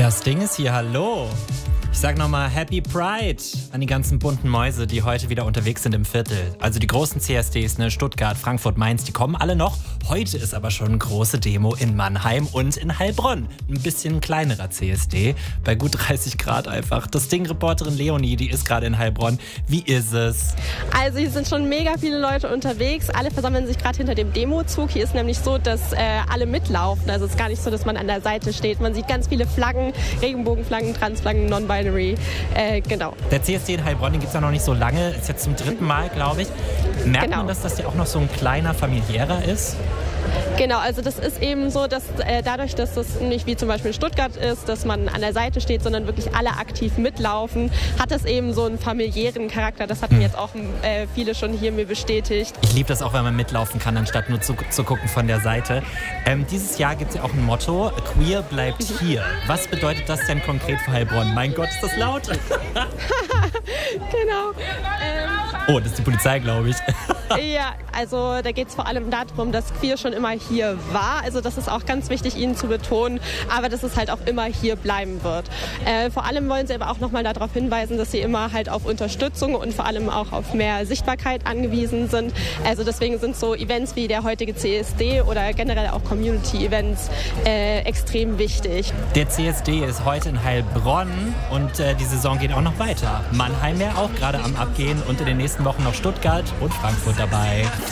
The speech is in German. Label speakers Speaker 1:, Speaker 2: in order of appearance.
Speaker 1: Das Ding ist hier, hallo. Ich sag nochmal Happy Pride an die ganzen bunten Mäuse, die heute wieder unterwegs sind im Viertel. Also die großen CSDs, ne, Stuttgart, Frankfurt, Mainz, die kommen alle noch. Heute ist aber schon eine große Demo in Mannheim und in Heilbronn. Ein bisschen kleinerer CSD, bei gut 30 Grad einfach. Das Ding-Reporterin Leonie, die ist gerade in Heilbronn. Wie ist es?
Speaker 2: Also hier sind schon mega viele Leute unterwegs. Alle versammeln sich gerade hinter dem Demozug. Hier ist nämlich so, dass alle mitlaufen. Also es ist gar nicht so, dass man an der Seite steht. Man sieht ganz viele Flaggen, Regenbogenflaggen, Transflaggen, Non-Binary. Genau.
Speaker 1: Der CSD in Heilbronn, den gibt es ja noch nicht so lange. Ist jetzt zum 3. Mal, glaube ich. Merkt man, dass das ja auch noch so ein kleiner, familiärer ist?
Speaker 2: Genau, also das ist eben so, dass dadurch, dass das nicht wie zum Beispiel in Stuttgart ist, dass man an der Seite steht, sondern wirklich alle aktiv mitlaufen, hat es eben so einen familiären Charakter. Das hatten jetzt auch viele schon hier mir bestätigt.
Speaker 1: Ich liebe das auch, wenn man mitlaufen kann, anstatt nur zu gucken von der Seite. Dieses Jahr gibt es ja auch ein Motto, Queer bleibt hier. Was bedeutet das denn konkret für Heilbronn? Mein Gott, ist das laut?
Speaker 2: Genau.
Speaker 1: Oh, das ist die Polizei, glaube ich.
Speaker 2: Ja, also da geht es vor allem darum, dass Queer schon immer hier war. Also das ist auch ganz wichtig, Ihnen zu betonen, aber dass es halt auch immer hier bleiben wird. Vor allem wollen Sie aber auch nochmal darauf hinweisen, dass Sie immer halt auf Unterstützung und vor allem auch auf mehr Sichtbarkeit angewiesen sind. Also deswegen sind so Events wie der heutige CSD oder generell auch Community-Events extrem wichtig.
Speaker 1: Der CSD ist heute in Heilbronn und die Saison geht auch noch weiter. Mannheim ja auch gerade am Abgehen und in den nächsten Wochen noch Stuttgart und Frankfurt dabei.